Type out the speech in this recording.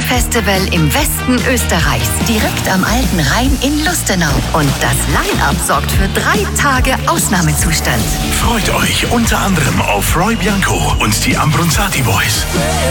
größte Festival im Westen Österreichs, direkt am Alten Rhein in Lustenau. Und das Line-Up sorgt für 3 Tage Ausnahmezustand. Freut euch unter anderem auf Roy Bianco und die Ambronzati Boys.